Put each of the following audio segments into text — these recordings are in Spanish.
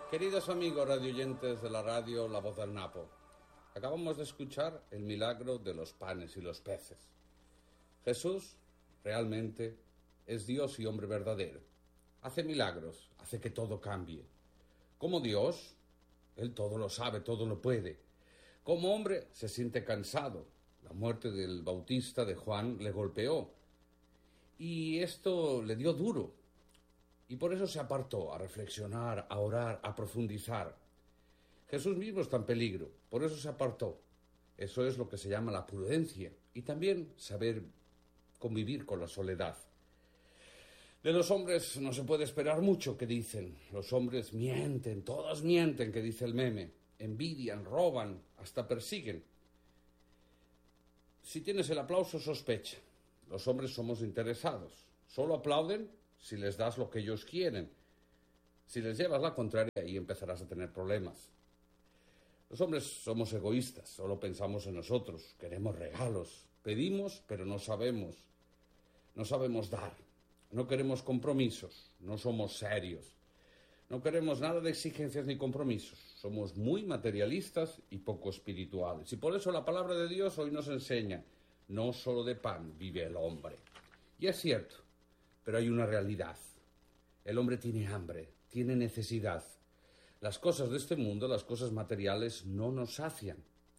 Queridos amigos radioyentes de la radio La Voz del Napo, acabamos de escuchar el milagro de los panes y los peces. Jesús realmente es Dios y hombre verdadero. Hace milagros, hace que todo cambie. Como Dios, Él todo lo sabe, todo lo puede. Como hombre, se siente cansado. La muerte del Bautista de Juan le golpeó. Y esto le dio duro. Y por eso se apartó a reflexionar, a orar, a profundizar. Jesús mismo está en peligro, por eso se apartó. Eso es lo que se llama la prudencia y también saber convivir con la soledad. De los hombres no se puede esperar mucho, que dicen. Los hombres mienten, todos mienten, que dice el meme. Envidian, roban, hasta persiguen. Si tienes el aplauso, sospecha. Los hombres somos interesados. Solo aplauden si les das lo que ellos quieren. Si les llevas la contraria, ahí empezarás a tener problemas. Los hombres somos egoístas, solo pensamos en nosotros, queremos regalos, pedimos, pero no sabemos dar. No queremos compromisos, no somos serios. No queremos nada de exigencias ni compromisos. Somos muy materialistas y poco espirituales. Y por eso la palabra de Dios hoy nos enseña, no solo de pan vive el hombre. Y es cierto, pero hay una realidad. El hombre tiene hambre, tiene necesidad. Las cosas de este mundo, las cosas materiales, no nos sacian.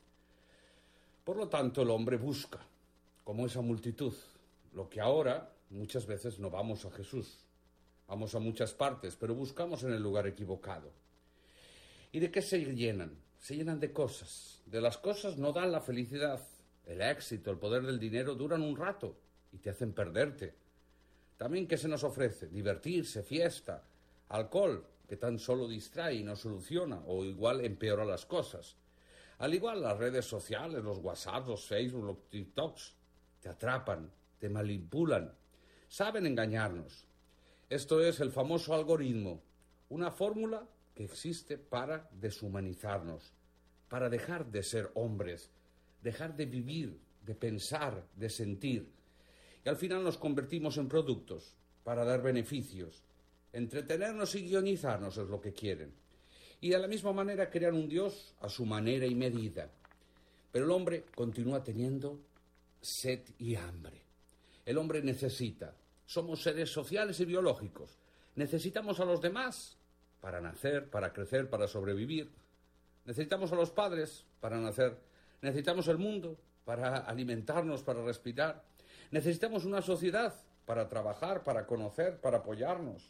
Por lo tanto, el hombre busca, como esa multitud, lo que ahora muchas veces no vamos a Jesús. Vamos a muchas partes, pero buscamos en el lugar equivocado. ¿Y de qué se llenan? Se llenan de cosas. De las cosas no dan la felicidad. El éxito, el poder del dinero duran un rato y te hacen perderte. También, ¿qué se nos ofrece? Divertirse, fiesta, alcohol, que tan solo distrae y no soluciona, o igual empeora las cosas. Al igual, las redes sociales, los WhatsApp, los Facebook, los TikToks, te atrapan, te manipulan, saben engañarnos. Esto es el famoso algoritmo, una fórmula que existe para deshumanizarnos, para dejar de ser hombres, dejar de vivir, de pensar, de sentir. Y al final nos convertimos en productos para dar beneficios. Entretenernos y guionizarnos es lo que quieren. Y de la misma manera crean un Dios a su manera y medida. Pero el hombre continúa teniendo sed y hambre. El hombre necesita. Somos seres sociales y biológicos. Necesitamos a los demás para nacer, para crecer, para sobrevivir. Necesitamos a los padres para nacer. Necesitamos el mundo para alimentarnos, para respirar. Necesitamos una sociedad para trabajar, para conocer, para apoyarnos.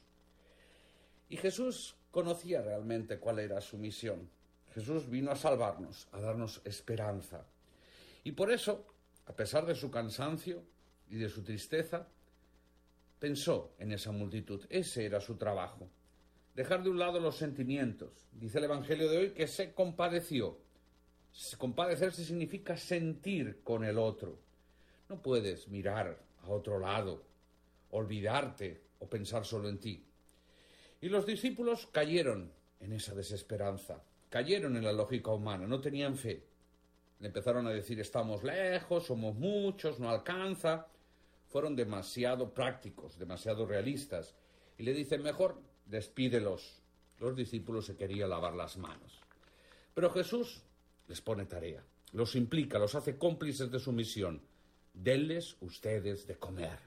Y Jesús conocía realmente cuál era su misión. Jesús vino a salvarnos, a darnos esperanza. Y por eso, a pesar de su cansancio y de su tristeza, pensó en esa multitud. Ese era su trabajo. Dejar de un lado los sentimientos. Dice el Evangelio de hoy que se compadeció. Compadecerse significa sentir con el otro. No puedes mirar a otro lado, olvidarte o pensar solo en ti. Y los discípulos cayeron en esa desesperanza, cayeron en la lógica humana, no tenían fe. Le empezaron a decir, estamos lejos, somos muchos, no alcanza. Fueron demasiado prácticos, demasiado realistas. Y le dicen, mejor despídelos. Los discípulos se querían lavar las manos. Pero Jesús les pone tarea, los implica, los hace cómplices de su misión. Denles ustedes de comer.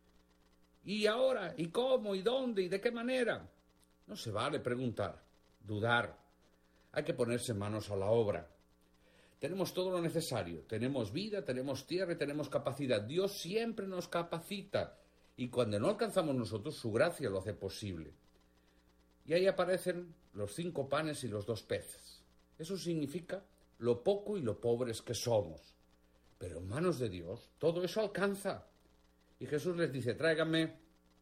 ¿Y ahora? ¿Y cómo? ¿Y dónde? ¿Y de qué manera? No se vale preguntar, dudar. Hay que ponerse manos a la obra. Tenemos todo lo necesario. Tenemos vida, tenemos tierra y tenemos capacidad. Dios siempre nos capacita. Y cuando no alcanzamos nosotros, su gracia lo hace posible. Y ahí aparecen los 5 panes y los 2 peces. Eso significa lo poco y lo pobres que somos. Pero en manos de Dios todo eso alcanza. Y Jesús les dice, tráiganme.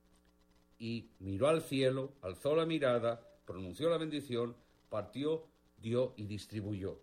Y miró al cielo, alzó la mirada, pronunció la bendición, partió, dio y distribuyó.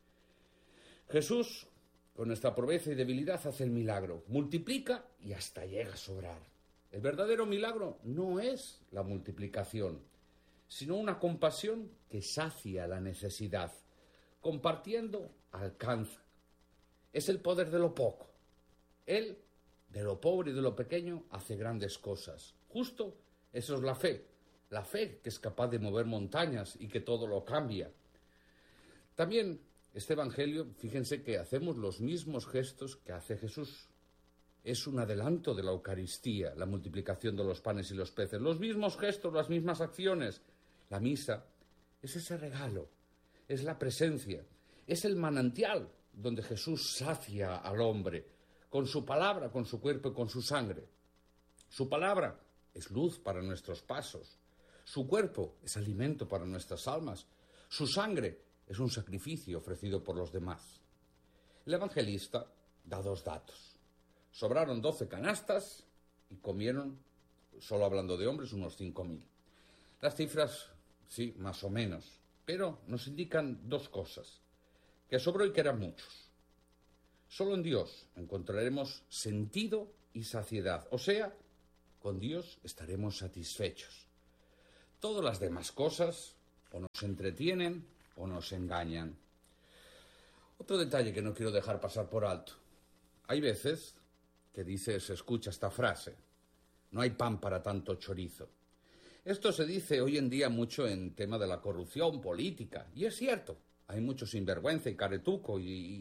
Jesús, con nuestra pobreza y debilidad, hace el milagro. Multiplica y hasta llega a sobrar. El verdadero milagro no es la multiplicación, sino una compasión que sacia la necesidad. Compartiendo, alcanza. Es el poder de lo poco. Él, de lo pobre y de lo pequeño, hace grandes cosas. Justo eso es la fe. la fe que es capaz de mover montañas y que todo lo cambia. También este Evangelio, fíjense que hacemos los mismos gestos que hace Jesús. Es un adelanto de la Eucaristía, la multiplicación de los panes y los peces. Los mismos gestos, las mismas acciones. La misa es ese regalo, es la presencia, es el manantial donde Jesús sacia al hombre con su palabra, con su cuerpo y con su sangre. Su palabra es luz para nuestros pasos. Su cuerpo es alimento para nuestras almas. Su sangre es un sacrificio ofrecido por los demás. El evangelista da 2 datos. Sobraron 12 canastas y comieron, solo hablando de hombres, unos 5.000. Las cifras, sí, más o menos, pero nos indican 2 cosas. Que sobró y que eran muchos. Solo en Dios encontraremos sentido y saciedad. O sea, con Dios estaremos satisfechos. Todas las demás cosas o nos entretienen o nos engañan. Otro detalle que no quiero dejar pasar por alto. Hay veces que se escucha esta frase: no hay pan para tanto chorizo. Esto se dice hoy en día mucho en tema de la corrupción política, y es cierto, hay mucho sinvergüenza y caretuco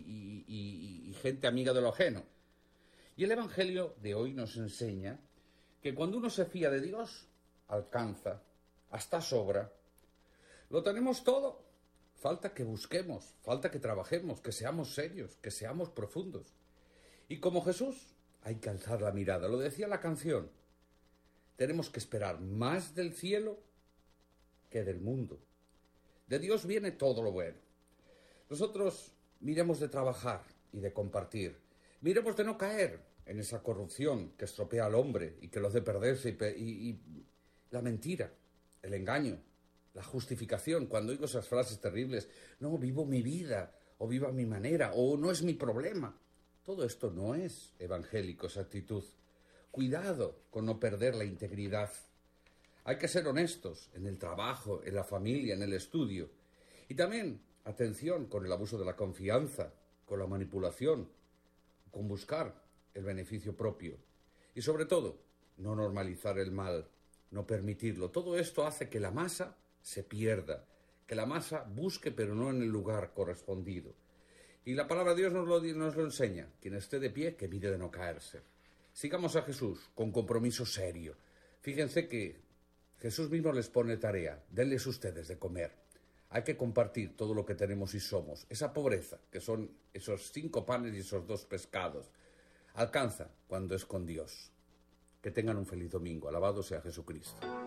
y gente amiga de lo ajeno. Y el Evangelio de hoy nos enseña que cuando uno se fía de Dios, alcanza, hasta sobra. Lo tenemos todo. Falta que busquemos, falta que trabajemos, que seamos serios, que seamos profundos. Y como Jesús, hay que alzar la mirada. Lo decía la canción. Tenemos que esperar más del cielo que del mundo. De Dios viene todo lo bueno. Nosotros miremos de trabajar y de compartir. Miremos de no caer en esa corrupción que estropea al hombre y que lo hace perderse y la mentira, el engaño, la justificación. Cuando oigo esas frases terribles, no, vivo mi vida, o vivo a mi manera, o no es mi problema. Todo esto no es evangélico, esa actitud. Cuidado con no perder la integridad. Hay que ser honestos en el trabajo, en la familia, en el estudio. Y también, atención con el abuso de la confianza, con la manipulación, con buscar el beneficio propio. Y sobre todo, no normalizar el mal, no permitirlo. Todo esto hace que la masa se pierda, que la masa busque pero no en el lugar correspondido. Y la palabra de Dios nos lo enseña. Quien esté de pie, que mire de no caerse. Sigamos a Jesús con compromiso serio. Fíjense que Jesús mismo les pone tarea. Denles ustedes de comer. Hay que compartir todo lo que tenemos y somos. Esa pobreza, que son esos 5 panes y esos 2 pescados, alcanza cuando es con Dios. Que tengan un feliz domingo. Alabado sea Jesucristo.